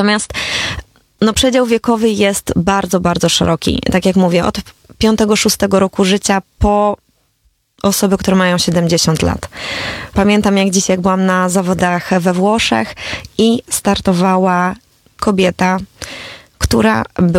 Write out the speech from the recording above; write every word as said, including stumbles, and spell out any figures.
Natomiast no, przedział wiekowy jest bardzo, bardzo szeroki. Tak jak mówię, od piątego, szóstego roku życia po osoby, które mają siedemdziesiąt lat. Pamiętam jak dziś, jak byłam na zawodach we Włoszech i startowała kobieta, która była